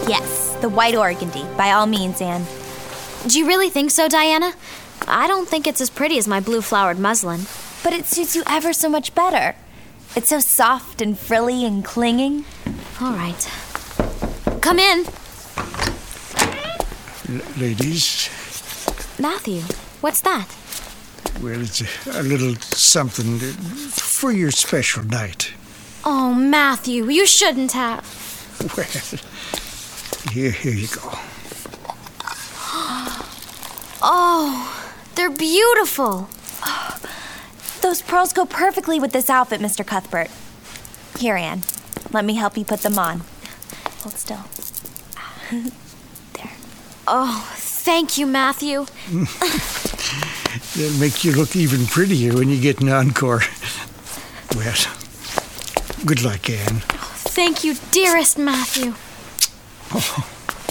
Yes, the white organdy, by all means, Anne. Do you really think so, Diana? I don't think it's as pretty as my blue-flowered muslin. But it suits you ever so much better. It's so soft and frilly and clinging. All right. Come in. Ladies? Matthew, what's that? Well, it's a little something for your special night. Oh, Matthew, you shouldn't have. Well, here you go. Oh, they're beautiful. Those pearls go perfectly with this outfit, Mr. Cuthbert. Here, Anne. Let me help you put them on. Hold still. There. Oh, thank you, Matthew. They'll make you look even prettier when you get an encore. Well, good luck, Anne. Thank you, dearest Matthew. Oh.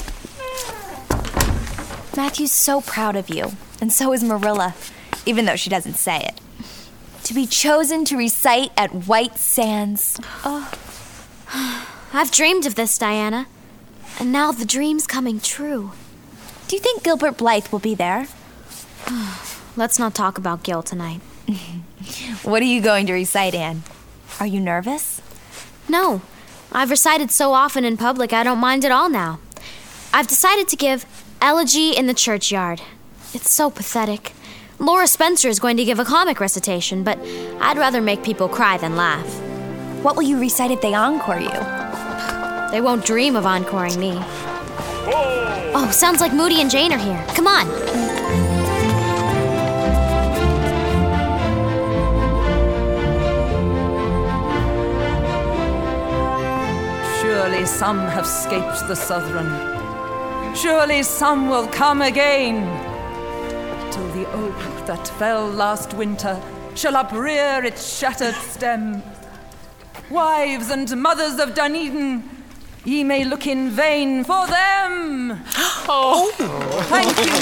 Matthew's so proud of you, and so is Marilla, even though she doesn't say it. To be chosen to recite at White Sands. Oh. I've dreamed of this, Diana, and now the dream's coming true. Do you think Gilbert Blythe will be there? Let's not talk about Gil tonight. What are you going to recite, Anne? Are you nervous? No. I've recited so often in public, I don't mind at all now. I've decided to give Elegy in the Churchyard. It's so pathetic. Laura Spencer is going to give a comic recitation, but I'd rather make people cry than laugh. What will you recite if they encore you? They won't dream of encoring me. Oh, sounds like Moody and Jane are here. Come on. Surely some have scaped the Southron. Surely some will come again. Till the oak that fell last winter shall uprear its shattered stem. Wives and mothers of Dunedin, ye may look in vain for them. Oh, thank you.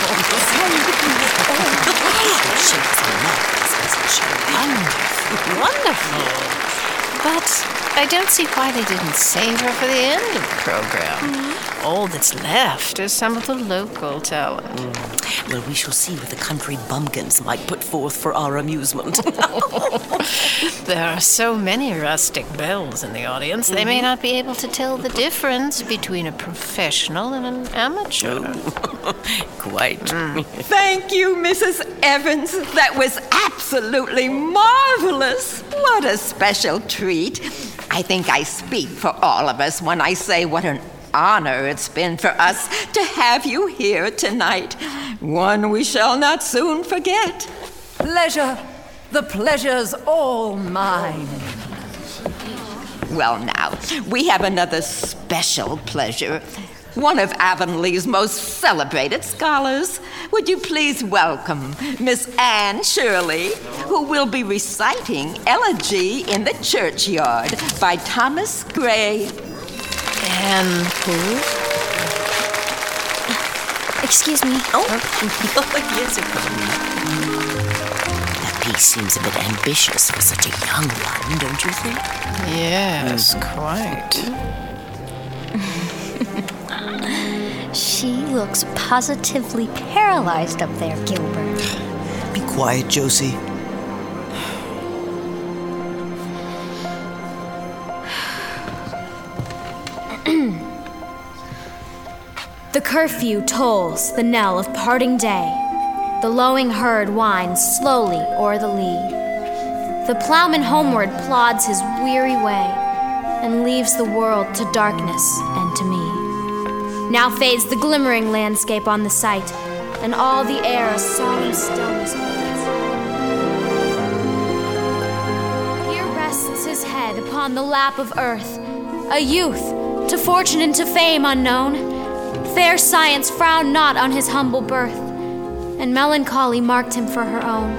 Wonderful. But I don't see why they didn't save her for the end of the program. All that's left is some of the local talent. Well, we shall see what the country bumpkins might put forth for our amusement. There are so many rustic belles in the audience, they may not be able to tell the difference between a professional and an amateur. Quite. Thank you, Mrs. Evans. That was absolutely marvelous. What a special treat. I think I speak for all of us when I say what an honor it's been for us to have you here tonight. One we shall not soon forget. Pleasure. The pleasure's all mine. Well, now, we have another special pleasure. One of Avonlea's most celebrated scholars. Would you please welcome Miss Anne Shirley, who will be reciting Elegy in the Churchyard by Thomas Gray. And who? Excuse me. Oh, yes, of course. That piece seems a bit ambitious for such a young one, don't you think? Yes, quite. She looks positively paralyzed up there, Gilbert. Be quiet, Josie. The curfew tolls the knell of parting day. The lowing herd winds slowly o'er the lea. The plowman homeward plods his weary way and leaves the world to darkness and to me. Now fades the glimmering landscape on the sight, and all the air a solemn stillness holds. Here rests his head upon the lap of earth, a youth, to fortune and to fame unknown. Fair science frowned not on his humble birth, and melancholy marked him for her own.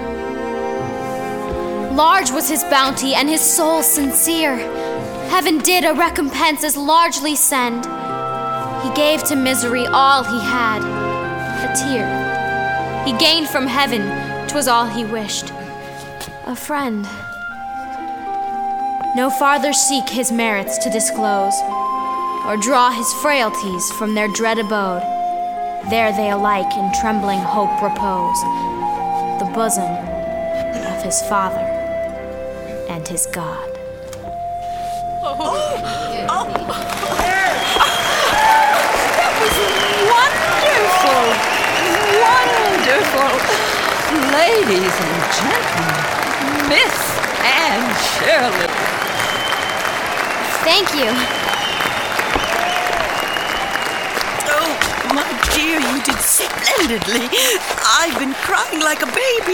Large was his bounty, and his soul sincere. Heaven did a recompense as largely send. He gave to misery all he had, a tear. He gained from heaven, 'twas all he wished, a friend. No farther seek his merits to disclose. or draw his frailties from their dread abode. There they alike in trembling hope repose, the bosom of his Father and his God. That was wonderful! Wonderful! Ladies and gentlemen, Miss Anne Shirley. Thank you. Oh, my dear, you did splendidly. I've been crying like a baby.